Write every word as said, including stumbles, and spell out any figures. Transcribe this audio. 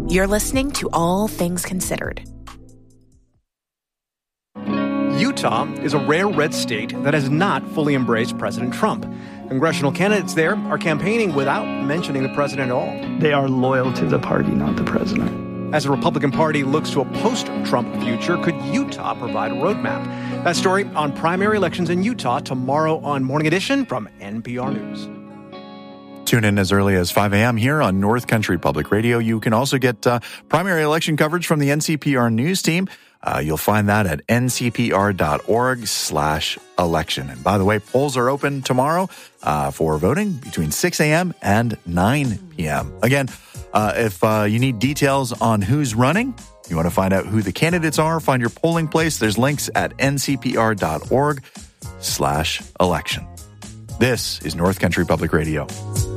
You're listening to All Things Considered. Utah is a rare red state that has not fully embraced President Trump. Congressional candidates there are campaigning without mentioning the president at all. They are loyal to the party, not the president. As the Republican Party looks to a post-Trump future, could Utah provide a roadmap? That story on primary elections in Utah tomorrow on Morning Edition from N P R News. Tune in as early as five a.m. here on North Country Public Radio. You can also get uh, primary election coverage from the N C P R News team. Uh, you'll find that at ncpr.org slash election. And by the way, polls are open tomorrow uh, for voting between six a.m. and nine p.m. Again, uh, if uh, you need details on who's running, you want to find out who the candidates are, find your polling place, there's links at ncpr.org slash election. This is North Country Public Radio.